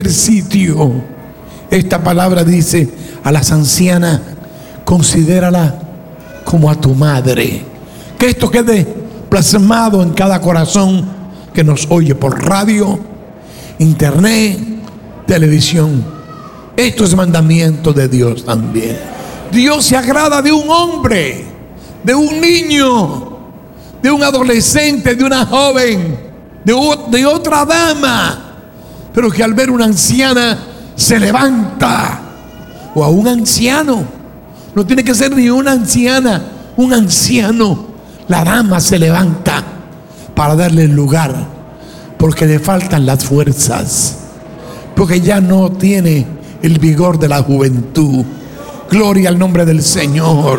sitio. Esta palabra dice a las ancianas: considérala como a tu madre. Que esto quede plasmado en cada corazón que nos oye por radio, internet, televisión. Esto es mandamiento de Dios también. Dios se agrada de un hombre, de un niño, de un adolescente, de una joven, de otra dama, pero que al ver una anciana se levanta, o a un anciano. No tiene que ser ni una anciana, un anciano. La dama se levanta para darle el lugar, porque le faltan las fuerzas, porque ya no tiene el vigor de la juventud. Gloria al nombre del Señor.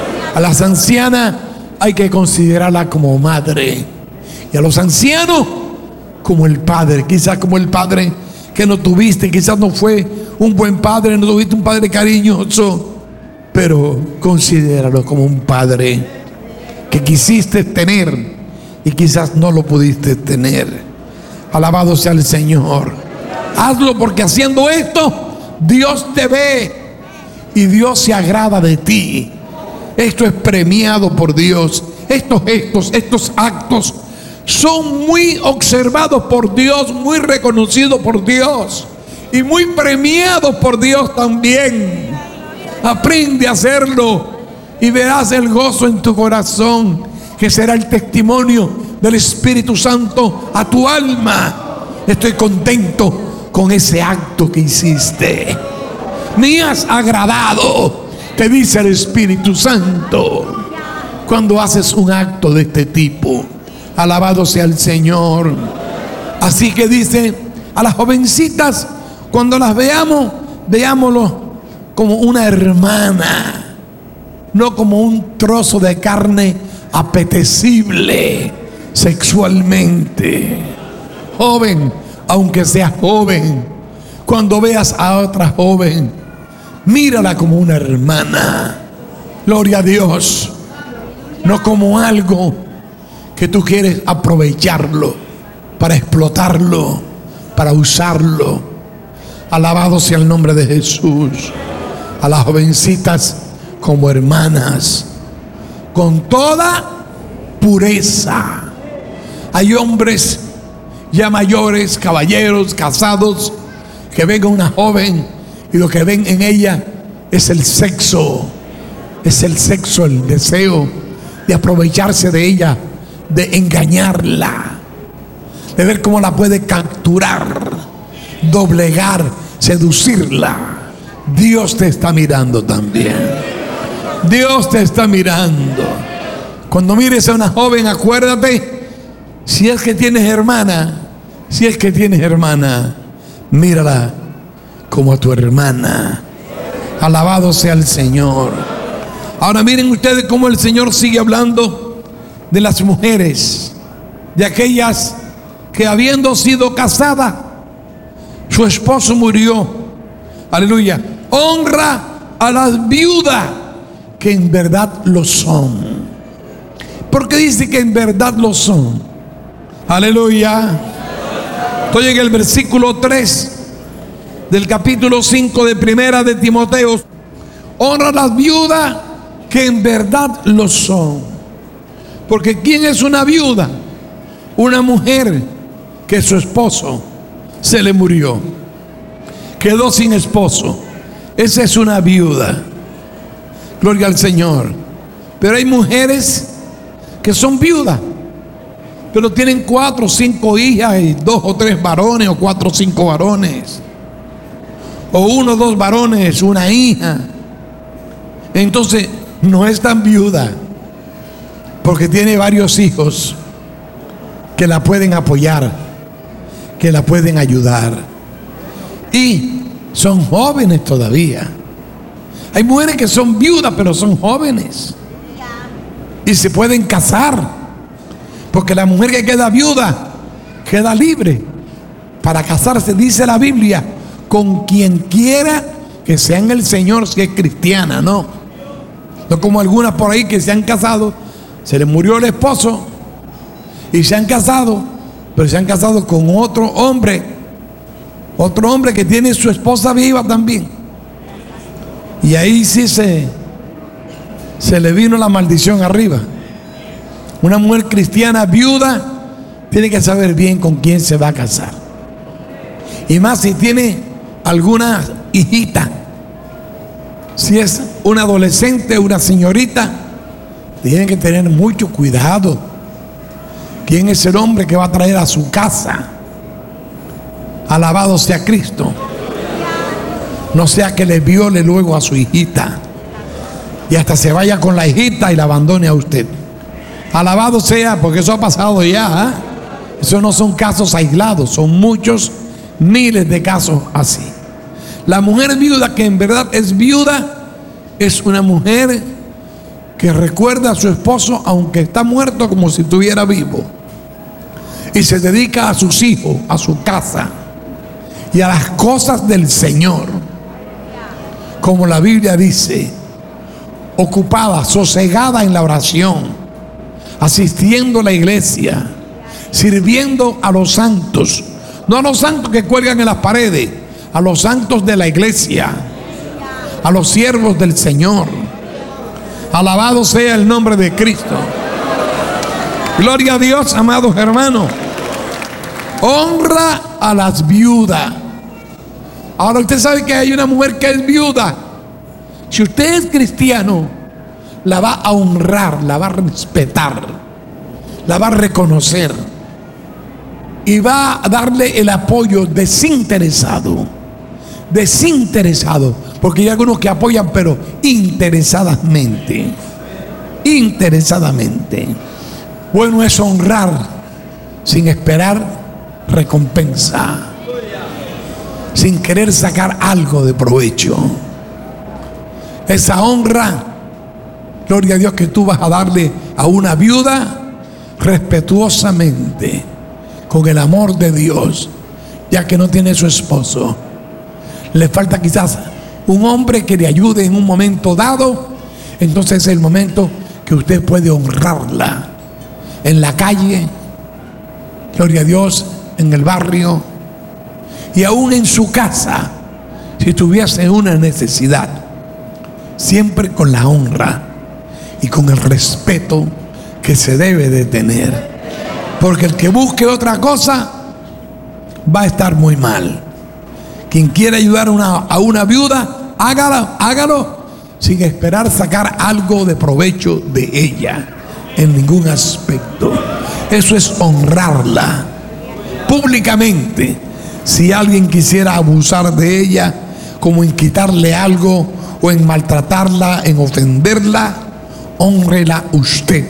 A las ancianas hay que considerarla como madre, y a los ancianos como el padre. Quizás como el padre que no tuviste, quizás no fue un buen padre, no tuviste un padre cariñoso, pero considéralo como un padre que quisiste tener y quizás no lo pudiste tener. Alabado sea el Señor. Hazlo, porque haciendo esto Dios te ve y Dios se agrada de ti. Esto es premiado por Dios. Estos gestos, estos actos son muy observados por Dios, muy reconocidos por Dios y muy premiados por Dios también. Aprende a hacerlo y verás el gozo en tu corazón, que será el testimonio del Espíritu Santo a tu alma. Estoy contento con ese acto que hiciste. Me has agradado, te dice el Espíritu Santo, cuando haces un acto de este tipo. Alabado sea el Señor. Así que dice a las jovencitas, cuando las veamos, veámoslo como una hermana, no como un trozo de carne apetecible sexualmente. Joven, aunque seas joven, cuando veas a otra joven, mírala como una hermana. Gloria a Dios. No como algo que tú quieres aprovecharlo, para explotarlo, para usarlo. Alabado sea el nombre de Jesús. A las jovencitas como hermanas, con toda pureza. Hay hombres ya mayores, caballeros, casados, que ven a una joven y lo que ven en ella es el sexo. Es el sexo, el deseo de aprovecharse de ella, de engañarla, de ver cómo la puede capturar, doblegar, seducirla. Dios te está mirando también. Dios te está mirando. Cuando mires a una joven, acuérdate, si es que tienes hermana, mírala como a tu hermana. Alabado sea el Señor. Ahora miren ustedes cómo el Señor sigue hablando de las mujeres, de aquellas que habiendo sido casadas, su esposo murió. Aleluya. Honra a las viudas, que en verdad lo son. ¿Por qué dice que en verdad lo son? Aleluya. Estoy en el versículo 3 del capítulo 5 de Primera de Timoteo. Honra a las viudas, que en verdad lo son. Porque ¿quién es una viuda? Una mujer que su esposo se le murió, quedó sin esposo. Esa es una viuda. Gloria al Señor. Pero hay mujeres que son viudas, pero tienen 4 o 5 hijas y 2 o 3 varones, o 4 o 5 varones, o 1 o 2 varones, una hija. Entonces no es tan viuda, porque tiene varios hijos que la pueden apoyar, que la pueden ayudar, y son jóvenes todavía. Hay mujeres que son viudas, pero son jóvenes y se pueden casar, porque la mujer que queda viuda queda libre para casarse, dice la Biblia, con quien quiera que sea en el Señor, si es cristiana. No como algunas por ahí que se han casado, se les murió el esposo y se han casado, pero se han casado con otro hombre Otro hombre que tiene su esposa viva también. Y ahí sí se le vino la maldición arriba. Una mujer cristiana viuda tiene que saber bien con quién se va a casar. Y más si tiene alguna hijita. Si es una adolescente, una señorita, tiene que tener mucho cuidado. ¿Quién es el hombre que va a traer a su casa? Alabado sea Cristo. No sea que le viole luego a su hijita y hasta se vaya con la hijita y la abandone a usted. Alabado sea, porque eso ha pasado ya, ¿eh? Eso no son casos aislados, son muchos, miles de casos así. La mujer viuda, que en verdad es viuda, es una mujer que recuerda a su esposo aunque está muerto como si estuviera vivo, y se dedica a sus hijos, a su casa y a las cosas del Señor, como la Biblia dice, ocupada, sosegada en la oración, asistiendo a la iglesia, sirviendo a los santos, no a los santos que cuelgan en las paredes, a los santos de la iglesia, a los siervos del Señor. Alabado sea el nombre de Cristo. Gloria a Dios, amados hermanos. Honra a las viudas. Ahora usted sabe que hay una mujer que es viuda. Si usted es cristiano, la va a honrar, la va a respetar, la va a reconocer y va a darle el apoyo desinteresado. Desinteresado, porque hay algunos que apoyan, pero interesadamente. Interesadamente. Bueno es honrar sin esperar recompensa, sin querer sacar algo de provecho. Esa honra, gloria a Dios, que tú vas a darle a una viuda respetuosamente, con el amor de Dios, ya que no tiene su esposo. Le falta quizás un hombre que le ayude en un momento dado. Entonces es el momento que usted puede honrarla en la calle, gloria a Dios, en el barrio y aún en su casa, si tuviese una necesidad, siempre con la honra y con el respeto que se debe de tener, porque el que busque otra cosa va a estar muy mal. Quien quiera ayudar a una viuda, hágalo sin esperar sacar algo de provecho de ella en ningún aspecto. Eso es honrarla públicamente. Si alguien quisiera abusar de ella, como en quitarle algo o en maltratarla, en ofenderla, hónrela usted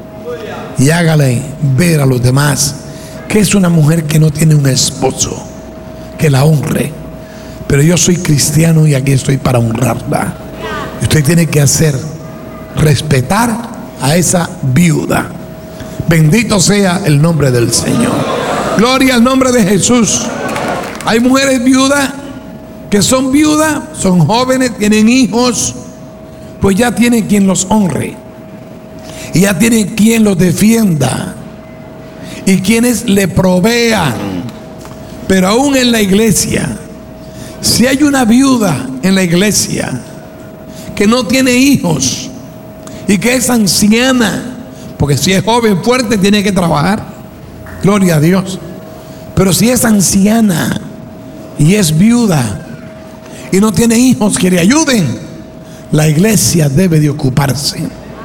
y hágale ver a los demás que es una mujer que no tiene un esposo, que la honre. Pero yo soy cristiano y aquí estoy para honrarla. Usted tiene que respetar a esa viuda. Bendito sea el nombre del Señor. Gloria al nombre de Jesús. Hay mujeres viudas que son viudas, son jóvenes, tienen hijos, pues ya tienen quien los honre y ya tienen quien los defienda y quienes le provean. Pero aún en la iglesia, si hay una viuda en la iglesia que no tiene hijos y que es anciana, porque si es joven fuerte tiene que trabajar, gloria a Dios, pero si es anciana y es viuda y no tiene hijos que le ayuden, la iglesia debe de ocuparse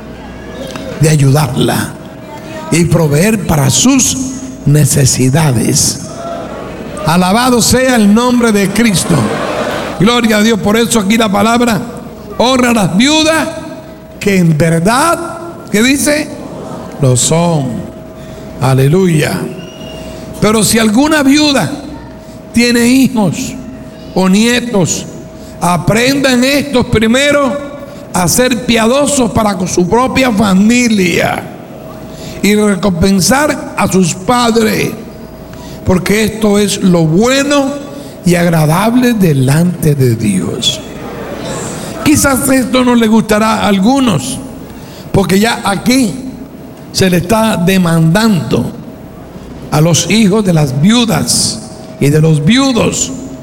de ayudarla y proveer para sus necesidades. Alabado sea el nombre de Cristo. Gloria a Dios. Por eso aquí la palabra honra a las viudas que en verdad, ¿qué dice? Lo son. Aleluya. Pero si alguna viuda tiene hijos o nietos, aprendan estos primero a ser piadosos para con su propia familia y recompensar a sus padres, porque esto es lo bueno y agradable delante de Dios. Quizás esto no le gustará a algunos, porque ya aquí se le está demandando a los hijos de las viudas y de los viudos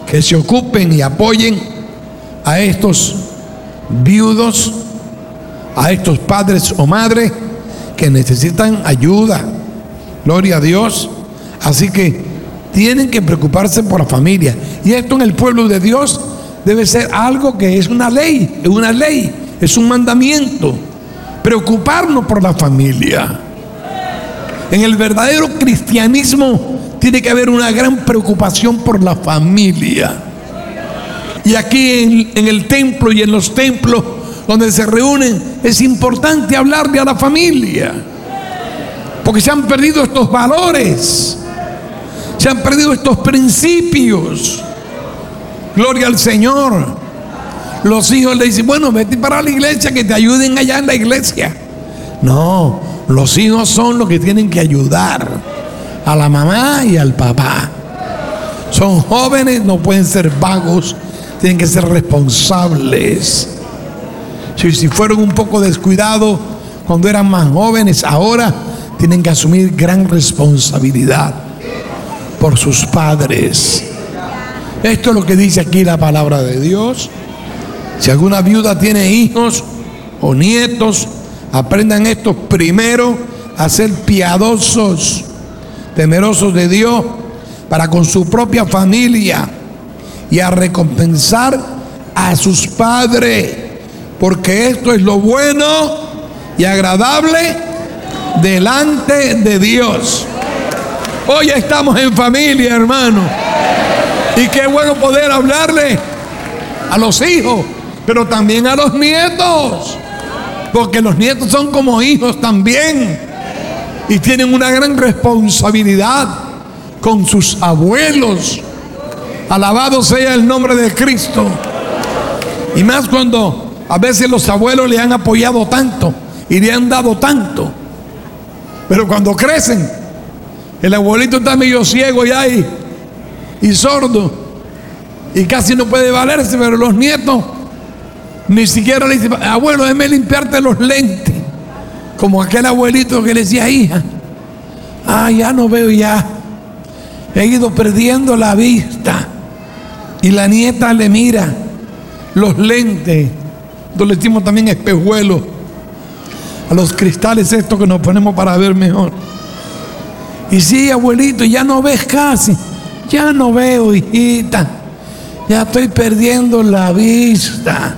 que se ocupen y apoyen a estos viudos, a estos padres o madres que necesitan ayuda. Gloria a Dios. Así que tienen que preocuparse por la familia. Y esto en el pueblo de Dios debe ser algo que es una ley, es un mandamiento. Preocuparnos por la familia. En el verdadero cristianismo tiene que haber una gran preocupación por la familia. Y aquí en el templo y en los templos donde se reúnen, es importante hablarle a la familia, porque se han perdido estos valores, se han perdido estos principios. Gloria al Señor. Los hijos le dicen, bueno, vete para la iglesia, que te ayuden allá en la iglesia. No, los hijos son los que tienen que ayudar a la mamá y al papá. Son jóvenes, no pueden ser vagos, tienen que ser responsables. Si fueron un poco descuidados cuando eran más jóvenes, ahora tienen que asumir gran responsabilidad por sus padres. Esto es lo que dice aquí la palabra de Dios. Si alguna viuda tiene hijos o nietos, aprendan estos primero a ser piadosos, temerosos de Dios para con su propia familia, y a recompensar a sus padres, porque esto es lo bueno y agradable delante de Dios. Hoy estamos en familia, hermano, y qué bueno poder hablarle a los hijos, pero también a los nietos, porque los nietos son como hijos también y tienen una gran responsabilidad con sus abuelos. Alabado sea el nombre de Cristo. Y más cuando a veces los abuelos le han apoyado tanto y le han dado tanto, pero cuando crecen, el abuelito está medio ciego ya y sordo y casi no puede valerse, pero los nietos ni siquiera le dicen, abuelo, déjame limpiarte los lentes, como aquel abuelito que le decía, hija, ya no veo, ya he ido perdiendo la vista. Y la nieta le mira los lentes, nosotros le decimos también espejuelos, a los cristales estos que nos ponemos para ver mejor. Y sí, abuelito, ya no ves casi, ya no veo, hijita, ya estoy perdiendo la vista.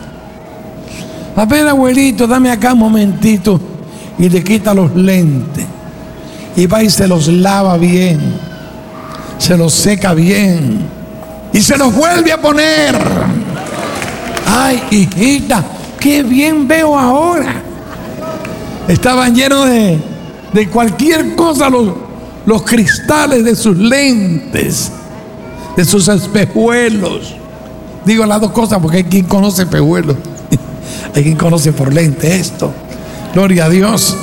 A ver, abuelito, dame acá un momentito. Y le quita los lentes y va y se los lava bien, se los seca bien y se los vuelve a poner. Ay, hijita, qué bien veo ahora. Estaban llenos de cualquier cosa los cristales de sus lentes, de sus espejuelos. Digo las dos cosas porque hay quien conoce espejuelos, hay quien conoce por lente esto. Gloria a Dios.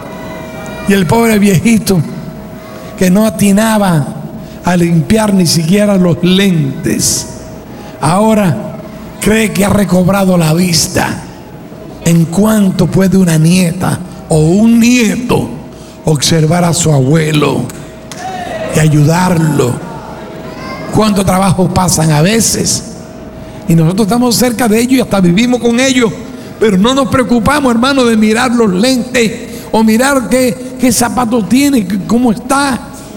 Y el pobre viejito que no atinaba a limpiar ni siquiera los lentes, ahora cree que ha recobrado la vista. ¿En cuánto puede una nieta o un nieto observar a su abuelo y ayudarlo? ¿Cuánto trabajo pasan a veces? Y nosotros estamos cerca de ellos y hasta vivimos con ellos, pero no nos preocupamos, hermano, de mirar los lentes o mirar qué zapatos tiene, cómo está.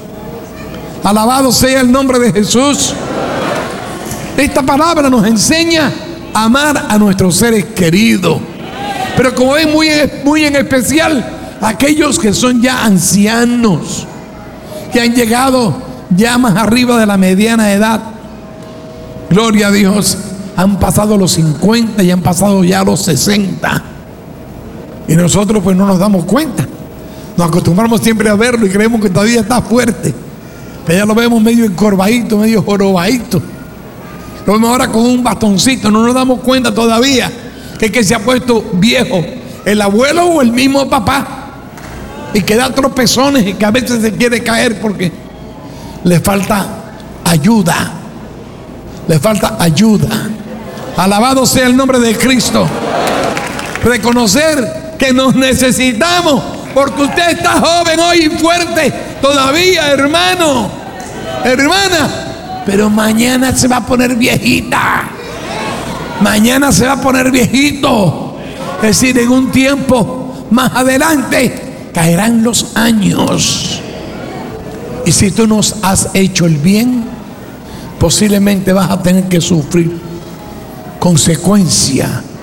Alabado sea el nombre de Jesús. Esta palabra nos enseña a amar a nuestros seres queridos, pero como es muy en especial aquellos que son ya ancianos, que han llegado ya más arriba de la mediana edad. Gloria a Dios. Han pasado los 50 y han pasado ya los 60. Y nosotros pues no nos damos cuenta. Nos acostumbramos siempre a verlo y creemos que todavía está fuerte. Pero ya lo vemos medio encorvadito, medio jorobadito. Lo vemos ahora con un bastoncito. No nos damos cuenta todavía que se ha puesto viejo, el abuelo o el mismo papá. Y que da tropezones y que a veces se quiere caer porque le falta ayuda. Le falta ayuda. Alabado sea el nombre de Cristo. Reconocer que nos necesitamos, porque usted está joven hoy y fuerte todavía, hermano, hermana. pero mañana se va a poner viejita. Mañana se va a poner viejito. Es decir, en un tiempo más adelante caerán los años. Y si tú nos has hecho el bien, posiblemente vas a tener que sufrir consecuencia